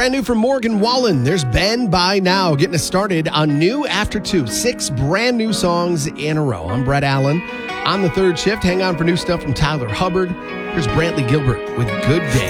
Brand new from Morgan Wallen. There's Ben by Now, getting us started on New After 2. 6 brand new songs in a row. I'm Brett Allen on the third shift. Hang on for new stuff from Tyler Hubbard. Here's Brantley Gilbert with Good Day.